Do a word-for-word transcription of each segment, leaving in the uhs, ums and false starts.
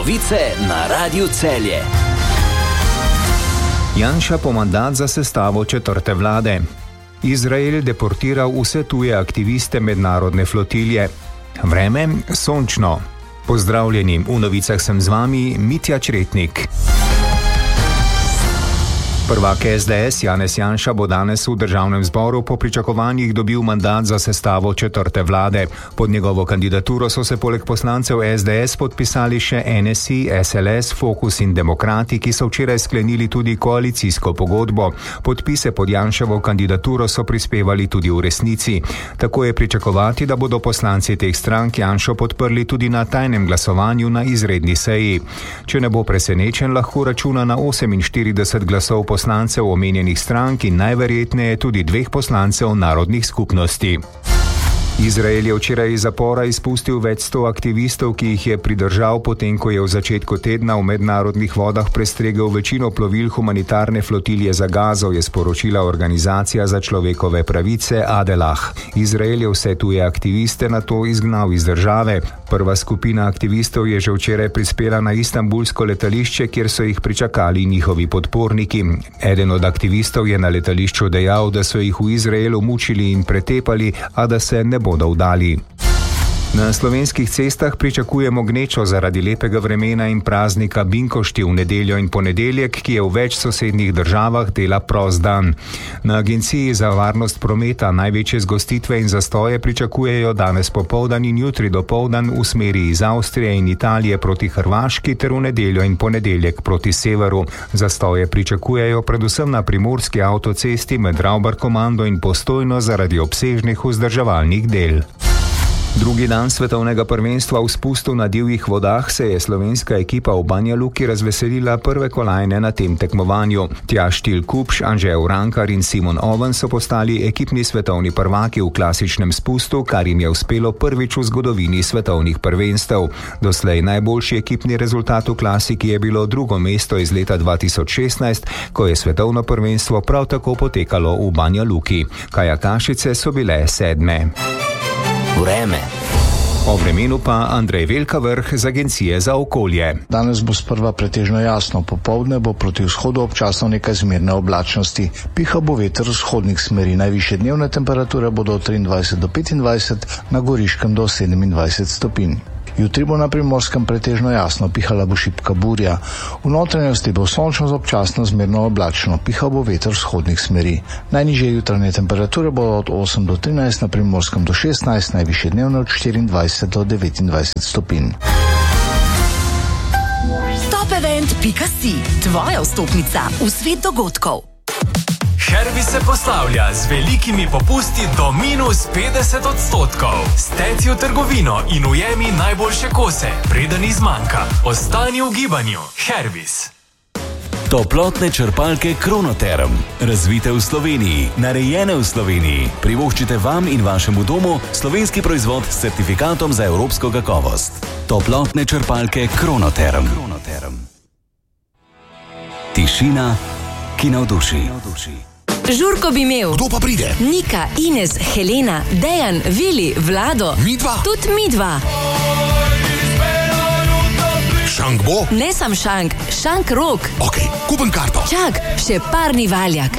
Novice na Radiu Celje. Janša po mandat za sestavo četrte vlade. Izrael deportiral vse tuje aktiviste mednarodne flotilje. Vreme sončno. Pozdravljeni, v novicah sem z vami Mitja Čretnik. Prvak es de es Janez Janša bo danes v državnem zboru po pričakovanjih dobil mandat za sestavo četrte vlade. Pod njegovo kandidaturo so se poleg poslancev es de es podpisali še en es i, es el es, Fokus in Demokrati, ki so včeraj sklenili tudi koalicijsko pogodbo. Podpise pod Janševo kandidaturo so prispevali tudi v Resnici. Tako je pričakovati, da bodo poslanci teh strank Janšo podprli tudi na tajnem glasovanju na izredni seji. Če ne bo presenečen, lahko računa na oseminštirideset glasov poslancev omenjenih strank in najverjetneje tudi dveh poslancev narodnih skupnosti. Izrael je včeraj iz zapora izpustil več sto aktivistov, ki jih je pridržal, potem ko je v začetku tedna v mednarodnih vodah prestregel večino plovil humanitarne flotilje za Gazo, je sporočila organizacija za človekove pravice Adelah. Izrael je vse tuje aktiviste nato izgnal iz države. Prva skupina aktivistov je že včeraj prispela na istanbulsko letališče, kjer so jih pričakali njihovi podporniki. Eden od aktivistov je na letališču dejal, da so jih v Izraelu mučili in pretepali, a da se ne bodo vdali. Na slovenskih cestah pričakujemo gnečo zaradi lepega vremena in praznika Binkošti v nedeljo in ponedeljek, ki je v več sosednjih državah dela prost dan. Na Agenciji za varnost prometa največje zgostitve in zastoje pričakujejo danes popoldan in jutri dopoldan v smeri iz Avstrije in Italije proti Hrvaški ter v nedeljo in ponedeljek proti severu. Zastoje pričakujejo predvsem na primorski avtocesti med Ravbarkomando in Postojno zaradi obsežnih vzdrževalnih del. Drugi dan svetovnega prvenstva v spustu na divjih vodah se je slovenska ekipa v Banja Luki razveselila prve kolajne na tem tekmovanju. Tjaž Štil Kupš, Anže Urankar in Simon Oven so postali ekipni svetovni prvaki v klasičnem spustu, kar jim je uspelo prvič v zgodovini svetovnih prvenstev. Doslej najboljši ekipni rezultat v klasiki je bilo drugo mesto iz leta dva tisoč šestnajst, ko je svetovno prvenstvo prav tako potekalo v Banja Luki. Kajakašice so bile sedme. Vreme. O vremenu pa Andrej Velkavrh z Agencije za okolje. Danes bo sprva pretežno jasno, popoldne bo proti vzhodu občasno nekaj zmerne oblačnosti. Piha bo veter vzhodnih smeri, najvišje dnevne temperature bodo od triindvajset do petindvajset, na Goriškem do sedemindvajset stopinj. Jutri bo na Primorskem pretežno jasno, pihala bo šibka burja. V notranjosti bo sončno z občasno zmerno oblačno, pihal bo veter vzhodnih smeri. Najnižje jutranje temperature bodo od osem do trinajst, na Primorskem do šestnajst, najvišje dnevne od štiriindvajset do devetindvajset stopinj. Topevent pika si, tvoja vstopnica v svet dogodkov. Hervis se poslavlja z velikimi popusti do minus petdeset odstotkov. Steci v trgovino in ujemi najboljše kose, preden izmanjka. Ostani v gibanju. Hervis. Toplotne črpalke Kronoterm. Razvite v Sloveniji, narejene v Sloveniji. Privoščite vam in vašemu domu slovenski proizvod s certifikatom za evropsko kakovost. Toplotne črpalke Kronoterm. Kronoterm. Tišina, ki navduši. Žurko bi imel. Kdo pa pride? Nika, Ines, Helena, Dejan, Vili, Vlado. Midva? Tudi midva. Šank bo? Ne sam šank, šank rok. Ok, kupim karto. Čak, še parni valjak.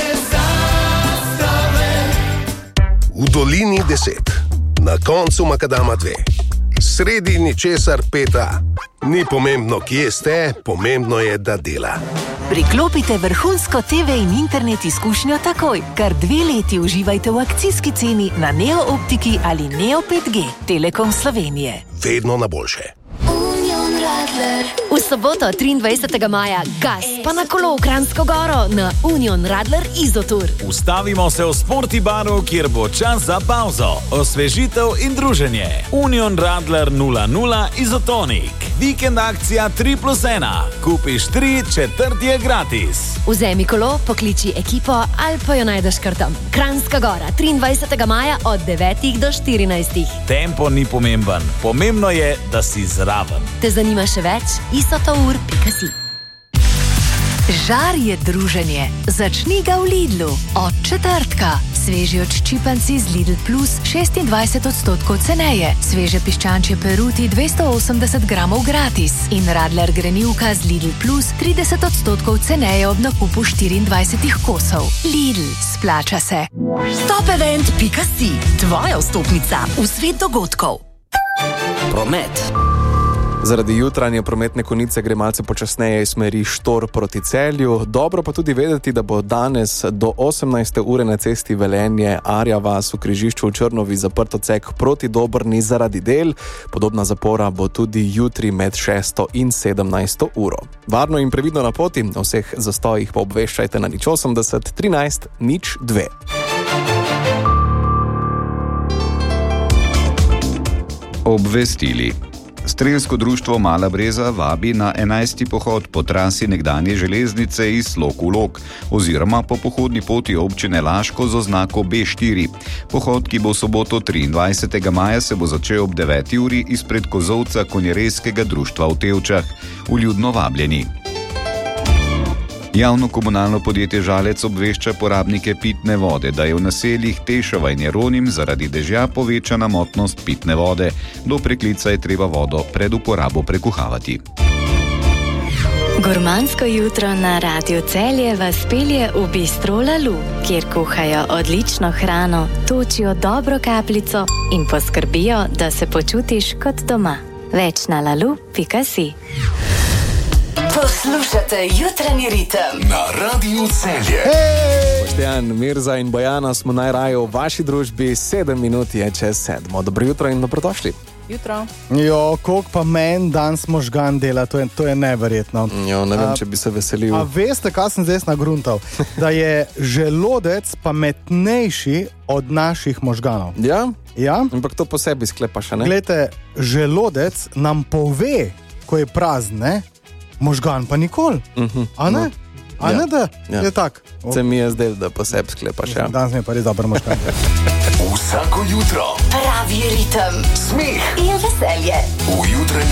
V dolini deset, na koncu makadama dve, sredi ničesar peta. Ni pomembno, kje ste, pomembno je, da dela. Priklopite vrhunsko te ve in internet izkušnjo takoj. Kar dve leti uživajte v akcijski ceni na Neo Optiki ali Neo pet G. Telekom Slovenije. Vedno na boljše. V soboto triindvajsetega maja gas pa na kolo v Kranjsko Goro na Union Radler Izotur. Ustavimo se v Sporti baru, kjer bo čas za pauzo, osvežitev in druženje. Union Radler nula nula Izotonik. Vikend akcija tri plus ena. Kupiš tri, četrti je gratis. Vzemi kolo, pokliči ekipo ali pa jo najdeš kar tam. Kranjska Gora, triindvajsetega maja od devetih do štirinajstih. Tempo ni pomemben, pomembno je, da si zraven. Te zanima še več? isotour pika si. Žar je druženje. Začni ga v Lidlu. Od četrtka. Sveži odščipanci z Lidl Plus šestindvajset odstotkov ceneje. Sveže piščančje peruti dvesto osemdeset gramov gratis. In Radler grenivka z Lidl Plus trideset odstotkov ceneje ob nakupu štiriindvajset kosov. Lidl, splača se. Top event pika si, tvoja vstopnica v svet dogodkov. Promet. Zaradi jutranje prometne konice gre malce počasneje iz smeri Štor proti Celju. Dobro pa tudi vedeti, da bo danes do osemnajste ure na cesti Velenje Arja vas v križišču v Črnovi zaprt odsek proti Dobrni zaradi del. Podobna zapora bo tudi jutri med šesto in sedemnajsto uro. Varno in previdno na poti, o vseh zastojih pa obveščajte na nič osemdeset trinajst nič dve. Obvestili. Strelsko društvo Mala Breza vabi na enajsti pohod po trasi nekdanje železnice iz Lok v Lok oziroma po pohodni poti občine Laško z oznako B štiri. Pohod, ki bo v soboto triindvajsetega maja, se bo začel ob deveti uri izpred kozovca konjerejskega društva v Tevčah. Vljudno vabljeni. Javno komunalno podjetje Žalec obvešča porabnike pitne vode, da je v naseljih Tešova in Jeronim zaradi dežja povečana motnost pitne vode. Do preklica je treba vodo pred uporabo prekuhavati. Gurmansko jutro na Radiu Celje vas pelje v Bistro Lalu, kjer kuhajo odlično hrano, točijo dobro kapljico in poskrbijo, da se počutiš kot doma. Več na lalu pika si. Poslušate jutranji ritem na Radiu Celje. Hey! Boštjan, Mirza in Bojana smo najraje v vaši družbi, sedem minut je čez sedmo. Dobro jutro in dobrodošli. Jutro. Jo, koliko pa meni danes možgan dela, to je, to je neverjetno. Jo, ne vem, a, če bi se veselil. A veste, kaj sem zdaj nagruntal? Da je želodec pametnejši od naših možganov. Ja? Ja? Ampak to po sebi sklepaš, ne? Glejte, želodec nam pove, ko je prazen, ne? Možgan pa nikoli. Uh-huh. A ne? A ja. ne, da ja. je tak? Se mi je zdel, da po sebi sklepaš, ja. Danes mi je pa res dober možgan. Vsako jutro pravi ritem, smeh in veselje v jutranji